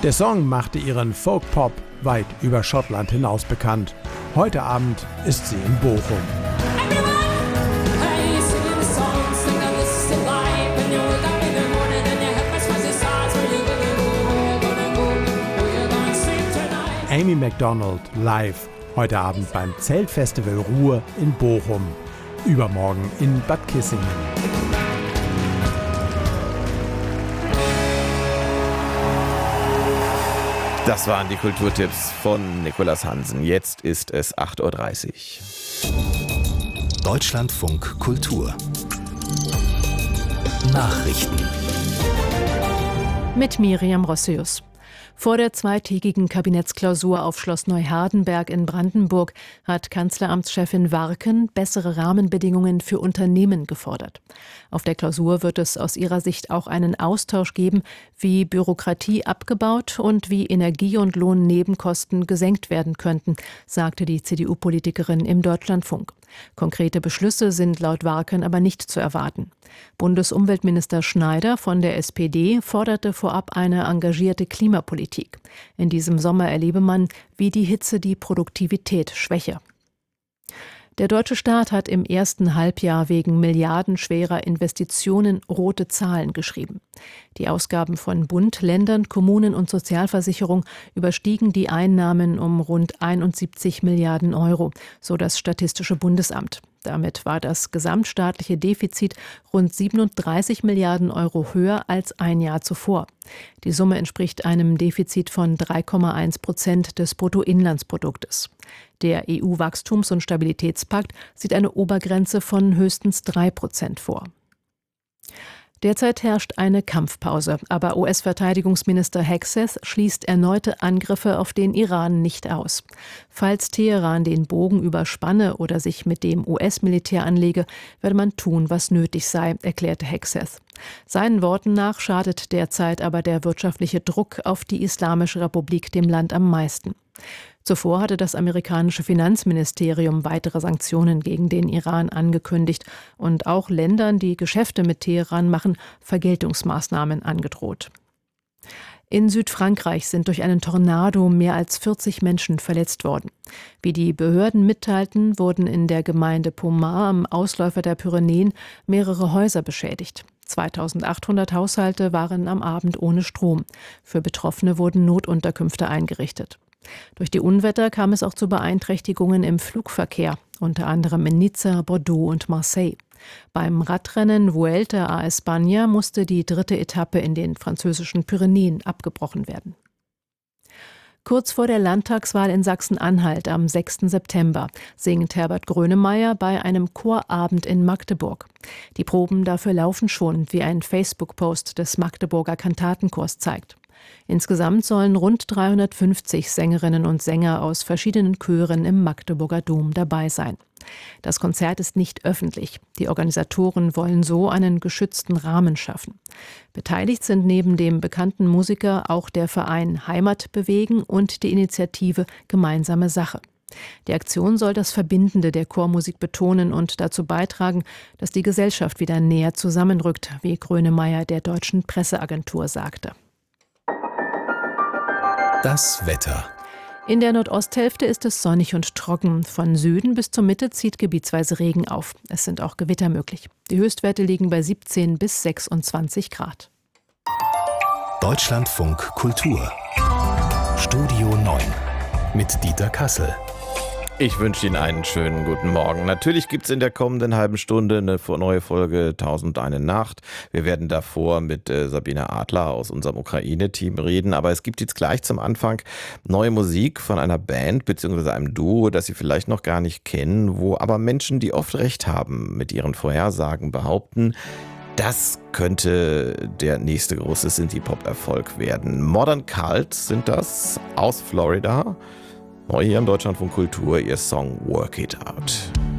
Der Song machte ihren Folk-Pop weit über Schottland hinaus bekannt. Heute Abend ist sie in Bochum. Amy Macdonald live, heute Abend beim Zeltfestival Ruhr in Bochum, übermorgen in Bad Kissingen. Das waren die Kulturtipps von Nicolas Hansen. Jetzt ist es 8:30 Uhr. Deutschlandfunk Kultur Nachrichten mit Miriam Rossius. Vor der zweitägigen Kabinettsklausur auf Schloss Neuhardenberg in Brandenburg hat Kanzleramtschefin Warken bessere Rahmenbedingungen für Unternehmen gefordert. Auf der Klausur wird es aus ihrer Sicht auch einen Austausch geben, wie Bürokratie abgebaut und wie Energie- und Lohnnebenkosten gesenkt werden könnten, sagte die CDU-Politikerin im Deutschlandfunk. Konkrete Beschlüsse sind laut Warken aber nicht zu erwarten. Bundesumweltminister Schneider von der SPD forderte vorab eine engagierte Klimapolitik. In diesem Sommer erlebe man, wie die Hitze die Produktivität schwäche. Der deutsche Staat hat im ersten Halbjahr wegen milliardenschwerer Investitionen rote Zahlen geschrieben. Die Ausgaben von Bund, Ländern, Kommunen und Sozialversicherung überstiegen die Einnahmen um rund 71 Milliarden Euro, so das Statistische Bundesamt. Damit war das gesamtstaatliche Defizit rund 37 Milliarden Euro höher als ein Jahr zuvor. Die Summe entspricht einem Defizit von 3,1% des Bruttoinlandsproduktes. Der EU-Wachstums- und Stabilitätspakt sieht eine Obergrenze von höchstens 3% vor. Derzeit herrscht eine Kampfpause, aber US-Verteidigungsminister Hegseth schließt erneute Angriffe auf den Iran nicht aus. Falls Teheran den Bogen überspanne oder sich mit dem US-Militär anlege, werde man tun, was nötig sei, erklärte Hegseth. Seinen Worten nach schadet derzeit aber der wirtschaftliche Druck auf die Islamische Republik dem Land am meisten. Zuvor hatte das amerikanische Finanzministerium weitere Sanktionen gegen den Iran angekündigt und auch Ländern, die Geschäfte mit Teheran machen, Vergeltungsmaßnahmen angedroht. In Südfrankreich sind durch einen Tornado mehr als 40 Menschen verletzt worden. Wie die Behörden mitteilten, wurden in der Gemeinde Pomar am Ausläufer der Pyrenäen mehrere Häuser beschädigt. 2800 Haushalte waren am Abend ohne Strom. Für Betroffene wurden Notunterkünfte eingerichtet. Durch die Unwetter kam es auch zu Beeinträchtigungen im Flugverkehr, unter anderem in Nizza, Bordeaux und Marseille. Beim Radrennen Vuelta a España musste die dritte Etappe in den französischen Pyrenäen abgebrochen werden. Kurz vor der Landtagswahl in Sachsen-Anhalt am 6. September singt Herbert Grönemeyer bei einem Chorabend in Magdeburg. Die Proben dafür laufen schon, wie ein Facebook-Post des Magdeburger Kantatenchors zeigt. Insgesamt sollen rund 350 Sängerinnen und Sänger aus verschiedenen Chören im Magdeburger Dom dabei sein. Das Konzert ist nicht öffentlich. Die Organisatoren wollen so einen geschützten Rahmen schaffen. Beteiligt sind neben dem bekannten Musiker auch der Verein Heimat bewegen und die Initiative Gemeinsame Sache. Die Aktion soll das Verbindende der Chormusik betonen und dazu beitragen, dass die Gesellschaft wieder näher zusammenrückt, wie Grönemeyer der Deutschen Presseagentur sagte. Das Wetter. In der Nordosthälfte ist es sonnig und trocken. Von Süden bis zur Mitte zieht gebietsweise Regen auf. Es sind auch Gewitter möglich. Die Höchstwerte liegen bei 17 bis 26 Grad. Deutschlandfunk Kultur. Studio 9 mit Dieter Kassel. Ich wünsche Ihnen einen schönen guten Morgen. Natürlich gibt es in der kommenden halben Stunde eine neue Folge 1001 Nacht. Wir werden davor mit Sabine Adler aus unserem Ukraine-Team reden. Aber es gibt jetzt gleich zum Anfang neue Musik von einer Band bzw. einem Duo, das Sie vielleicht noch gar nicht kennen, wo aber Menschen, die oft recht haben, mit ihren Vorhersagen behaupten, das könnte der nächste große Synthie-Pop-Erfolg werden. Modern Cult sind das aus Florida. Neu hier im Deutschlandfunk Kultur, ihr Song Work It Out.